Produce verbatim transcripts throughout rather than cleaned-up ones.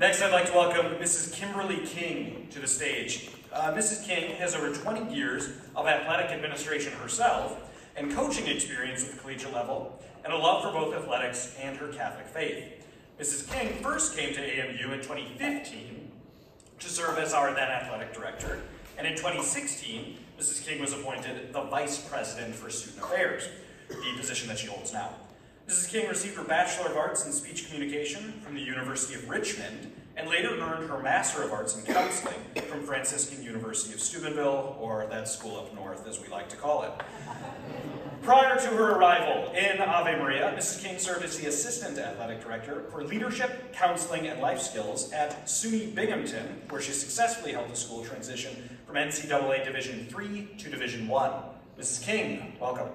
Next, I'd like to welcome Missus Kimberly King to the stage. Uh, Missus King has over twenty years of athletic administration herself and coaching experience at the collegiate level, and a love for both athletics and her Catholic faith. Missus King first came to A M U in twenty fifteen to serve as our then athletic director, and in twenty sixteen, Missus King was appointed the Vice President for Student Affairs, the position that she holds now. Missus King received her Bachelor of Arts in Speech Communication from the University of Richmond, and later earned her Master of Arts in Counseling from Franciscan University of Steubenville, or that school up north, as we like to call it. Prior to her arrival in Ave Maria, Missus King served as the Assistant Athletic Director for Leadership, Counseling, and Life Skills at SUNY Binghamton, where she successfully helped the school transition from N C double A Division three to Division one. Missus King, welcome.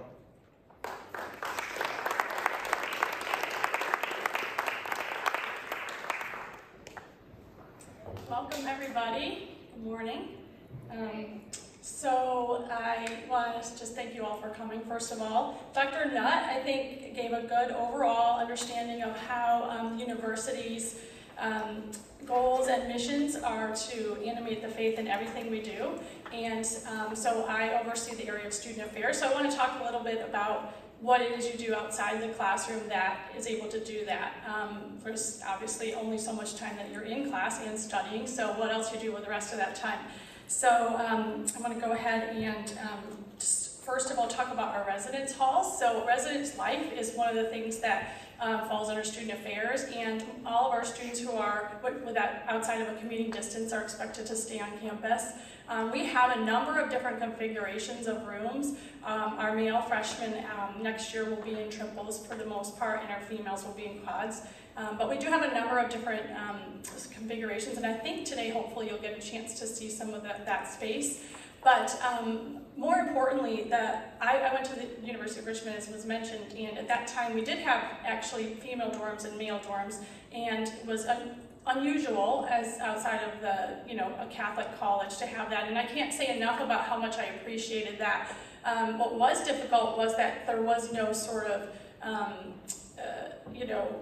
Welcome, everybody. Good morning. Um, so I want to just thank you all for coming, first of all. Doctor Nutt, I think, gave a good overall understanding of how um, universities' um, goals and missions are to animate the faith in everything we do. And um, so I oversee the area of student affairs. So I want to talk a little bit about what it is you do outside the classroom that is able to do that. Um, there's obviously only so much time that you're in class and studying, so what else you do with the rest of that time. So um, I'm going to go ahead and um, just first of all talk about our residence halls. So residence life is one of the things that uh, falls under student affairs, and all of our students who are without, outside of a commuting distance are expected to stay on campus. Um, we have a number of different configurations of rooms. Um, our male freshmen um, next year will be in triples for the most part, and our females will be in quads. Um, but we do have a number of different um, configurations, and I think today hopefully you'll get a chance to see some of the, that space. But um, more importantly, the, I, I went to the University of Richmond, as was mentioned, and at that time we did have actually female dorms and male dorms, and it was un unusual as outside of the, you know, a Catholic college to have that. And I can't say enough about how much I appreciated that. Um, what was difficult was that there was no sort of, um, uh, you know,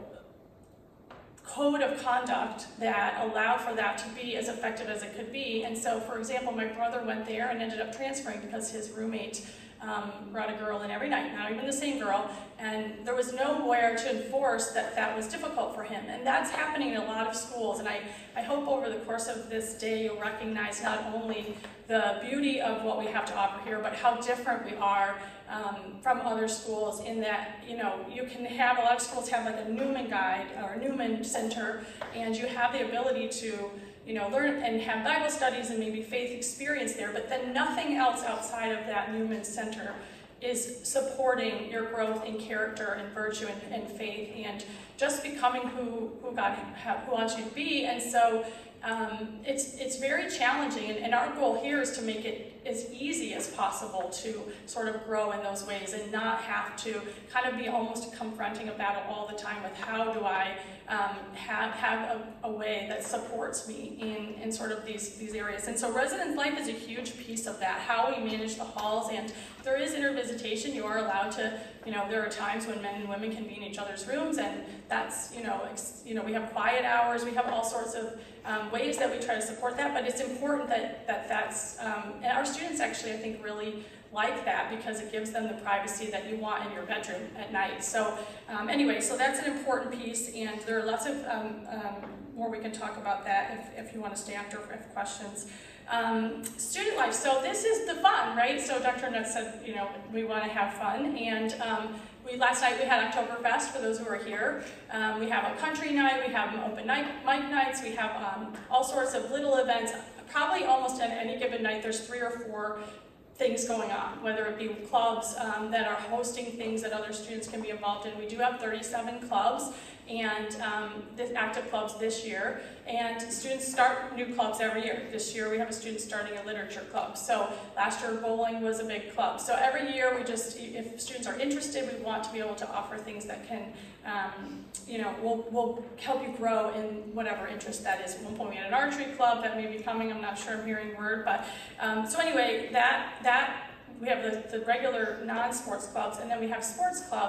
code of conduct that allowed for that to be as effective as it could be. And so, for example, my brother went there and ended up transferring because his roommate um, brought a girl in every night, not even the same girl, and there was nowhere to enforce that that was difficult for him. And that's happening in a lot of schools, and I, I hope over the course of this day you'll recognize not only the beauty of what we have to offer here, but how different we are um, from other schools in that, you know, you can have, a lot of schools have like a Newman guide or a Newman center, and you have the ability to, you know, learn and have Bible studies and maybe faith experience there, but then nothing else outside of that Newman center is supporting your growth in character and virtue and, and faith and just becoming who, who God who wants you to be. And so um, it's, it's very challenging, and, and our goal here is to make it as easy as possible to sort of grow in those ways and not have to kind of be almost confronting a battle all the time with how do I um, have, have a, a way that supports me in, in sort of these, these areas. And so residence life is a huge piece of that, how we manage the halls, and there is intervisitation. You are allowed to, you know, there are times when men and women can be in each other's rooms, and that's, you know, ex, you know, we have quiet hours, we have all sorts of um, ways that we try to support that, but it's important that, that that's, um, and our students actually, I think, really like that because it gives them the privacy that you want in your bedroom at night. So um, anyway, so that's an important piece, and there are lots of um, um, more we can talk about that if, if you want to stay after if questions. Um, student life, so this is the fun, right? So Doctor Nutt said, you know, we want to have fun, and um, we, last night we had Oktoberfest for those who are here. Um, we have a country night, we have open night, mic nights, we have um, all sorts of little events. Probably almost at any given night there's three or four things going on, whether it be clubs um, that are hosting things that other students can be involved in. We do have thirty-seven clubs, and um, this active clubs this year, and students start new clubs every year. This year we have a student starting a literature club. So last year bowling was a big club. So every year we just, if students are interested, we want to be able to offer things that can, um, you know, will will help you grow in whatever interest that is. At one point we had an archery club that may be coming, I'm not sure I'm hearing word, but um, so anyway, that that we have the, the regular non-sports clubs, and then we have sports clubs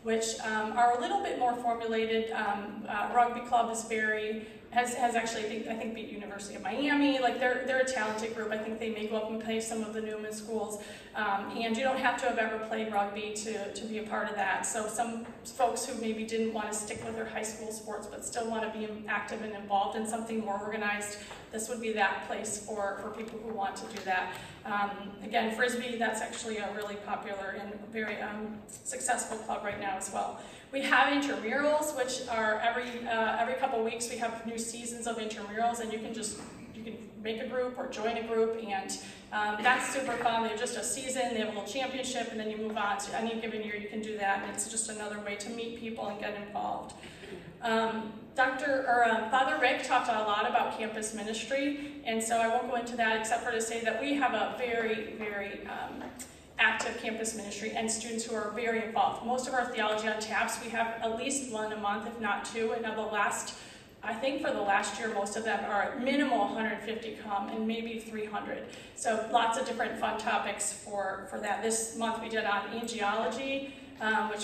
which um, are a little bit more formulated. Um, uh, rugby club is very, has, has actually, I think, I think beat University of Miami. Like they're, they're a talented group. I think they may go up and play some of the Newman schools. Um, and you don't have to have ever played rugby to, to be a part of that. So some folks who maybe didn't want to stick with their high school sports but still want to be active and involved in something more organized, this would be that place for, for people who want to do that. Um, again, Frisbee, that's actually a really popular and very um, successful club right now as well. We have intramurals, which are every, uh, every couple weeks we have new seasons of intramurals, and you can just you can make a group or join a group, and um, that's super fun. They're just a season, they have a little championship, and then you move on. So any given year you can do that, and it's just another way to meet people and get involved. Um, Doctor or um, Father Rick talked a lot about campus ministry, and so I won't go into that except for to say that we have a very, very um, active campus ministry and students who are very involved. Most of our Theology on Taps, we have at least one a month, if not two, and now the last, I think for the last year, most of them are at minimal one hundred fifty come and maybe three hundred. So lots of different fun topics for, for that. This month we did on angiology, um, which